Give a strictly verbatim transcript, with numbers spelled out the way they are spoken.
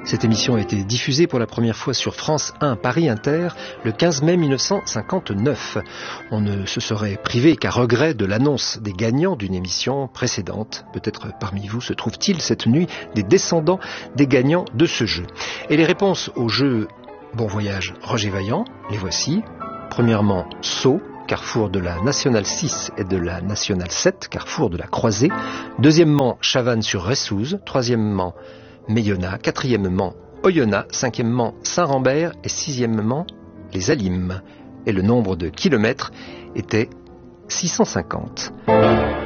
Cette émission a été diffusée pour la première fois sur France un Paris Inter le quinze mai mille neuf cent cinquante-neuf. On ne se serait privé qu'à regret de l'annonce des gagnants d'une émission précédente. Peut-être parmi vous se trouve-t-il cette nuit des descendants des gagnants de ce jeu. Et les réponses au jeu Bon Voyage Roger Vaillant, les voici. Premièrement, Sceaux, carrefour de la Nationale six et de la Nationale sept, carrefour de la Croisée. Deuxièmement, Chavannes-sur-Ressouze. Troisièmement, Meyonna. Quatrièmement, Oyonnax. Cinquièmement, Saint-Rambert. Et sixièmement, les Alimes. Et le nombre de kilomètres était six cent cinquante.